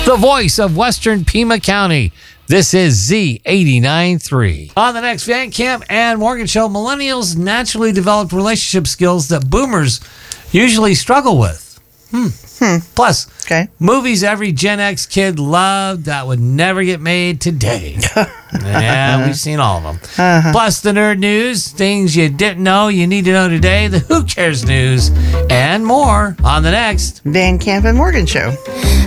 the voice of Western Pima County. This is Z89.3. On the next Van Camp and Morgan Show, millennials naturally developed relationship skills that boomers usually struggle with. Plus, movies every Gen X kid loved that would never get made today. Yeah, we've seen all of them. Plus, the nerd news, things you didn't know you need to know today, the Who Cares news, and more on the next Van Camp and Morgan Show.